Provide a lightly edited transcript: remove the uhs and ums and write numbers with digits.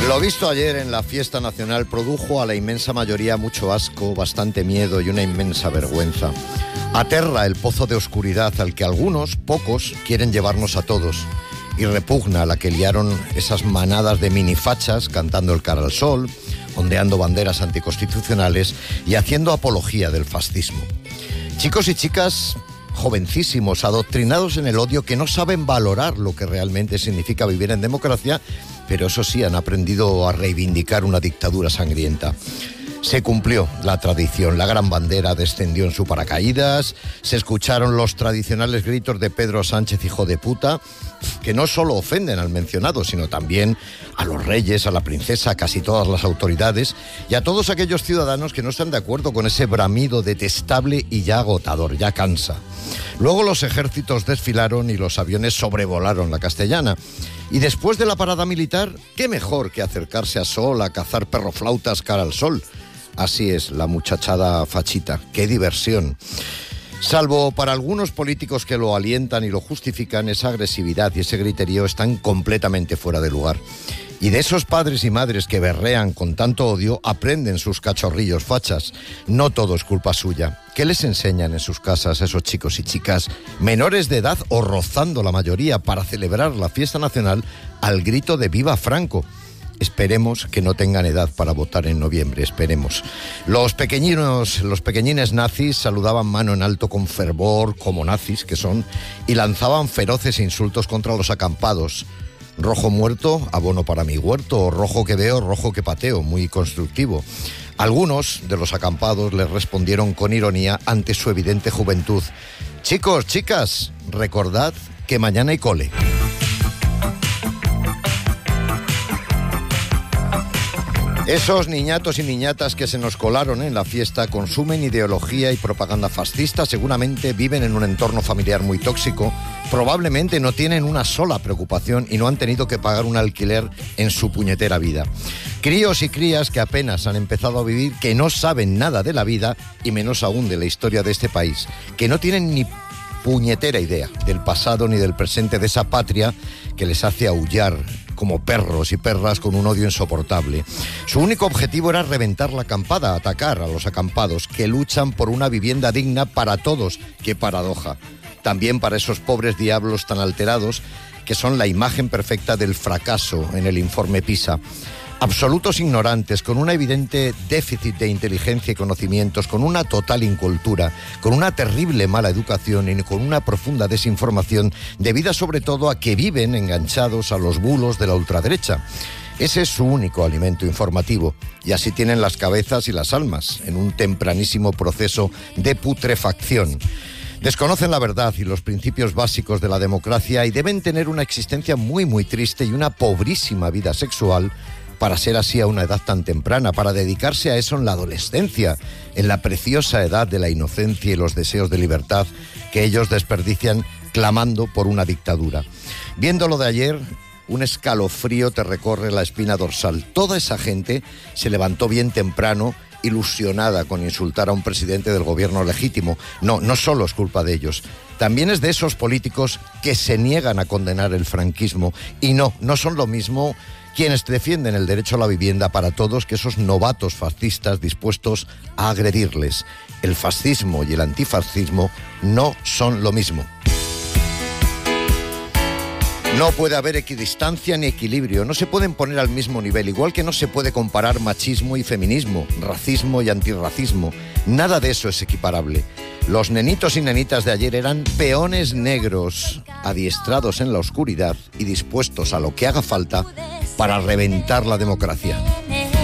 Lo visto ayer en la fiesta nacional produjo a la inmensa mayoría mucho asco, bastante miedo y una inmensa vergüenza. Aterra el pozo de oscuridad al que algunos, pocos, quieren llevarnos a todos. Y repugna la que liaron esas manadas de minifachas cantando el cara al sol, ondeando banderas anticonstitucionales y haciendo apología del fascismo. Chicos y chicas jovencísimos, adoctrinados en el odio, que no saben valorar lo que realmente significa vivir en democracia, pero eso sí, han aprendido a reivindicar una dictadura sangrienta. Se cumplió la tradición, la gran bandera descendió en su paracaídas, se escucharon los tradicionales gritos de Pedro Sánchez, hijo de puta, que no solo ofenden al mencionado, sino también a los reyes, a la princesa, a casi todas las autoridades y a todos aquellos ciudadanos que no están de acuerdo con ese bramido detestable y ya agotador, ya cansa. Luego los ejércitos desfilaron y los aviones sobrevolaron la Castellana. Y después de la parada militar, ¿qué mejor que acercarse a Sol a cazar perroflautas cara al sol? Así es, la muchachada fachita. ¡Qué diversión! Salvo para algunos políticos que lo alientan y lo justifican, esa agresividad y ese griterío están completamente fuera de lugar. Y de esos padres y madres que berrean con tanto odio, aprenden sus cachorrillos fachas. No todo es culpa suya. ¿Qué les enseñan en sus casas a esos chicos y chicas menores de edad o rozando la mayoría para celebrar la fiesta nacional al grito de ¡Viva Franco! Esperemos que no tengan edad para votar en noviembre, esperemos. Los pequeñines nazis saludaban mano en alto con fervor, como nazis que son, y lanzaban feroces insultos contra los acampados. Rojo muerto, abono para mi huerto, o rojo que veo, rojo que pateo, muy constructivo. Algunos de los acampados les respondieron con ironía ante su evidente juventud. Chicos, chicas, recordad que mañana hay cole. Esos niñatos y niñatas que se nos colaron en la fiesta consumen ideología y propaganda fascista, seguramente viven en un entorno familiar muy tóxico, probablemente no tienen una sola preocupación y no han tenido que pagar un alquiler en su puñetera vida. Críos y crías que apenas han empezado a vivir, que no saben nada de la vida y menos aún de la historia de este país, que no tienen ni puñetera idea del pasado ni del presente de esa patria que les hace aullar como perros y perras con un odio insoportable. Su único objetivo era reventar la acampada, atacar a los acampados que luchan por una vivienda digna para todos. ¡Qué paradoja! También para esos pobres diablos tan alterados que son la imagen perfecta del fracaso en el informe PISA. Absolutos ignorantes, con un evidente déficit de inteligencia y conocimientos, con una total incultura, con una terrible mala educación y con una profunda desinformación, debida sobre todo a que viven enganchados a los bulos de la ultraderecha. Ese es su único alimento informativo, y así tienen las cabezas y las almas, en un tempranísimo proceso de putrefacción. Desconocen la verdad y los principios básicos de la democracia y deben tener una existencia muy, muy triste y una pobrísima vida sexual para ser así a una edad tan temprana, para dedicarse a eso en la adolescencia, en la preciosa edad de la inocencia y los deseos de libertad que ellos desperdician clamando por una dictadura. Viéndolo de ayer, un escalofrío te recorre la espina dorsal. Toda esa gente se levantó bien temprano, ilusionada con insultar a un presidente del gobierno legítimo. No solo es culpa de ellos. También es de esos políticos que se niegan a condenar el franquismo. Y no son lo mismo quienes defienden el derecho a la vivienda para todos que esos novatos fascistas dispuestos a agredirles. El fascismo y el antifascismo no son lo mismo. No puede haber equidistancia ni equilibrio, no se pueden poner al mismo nivel, igual que no se puede comparar machismo y feminismo, racismo y antirracismo. Nada de eso es equiparable. Los nenitos y nenitas de ayer eran peones negros, adiestrados en la oscuridad y dispuestos a lo que haga falta para reventar la democracia.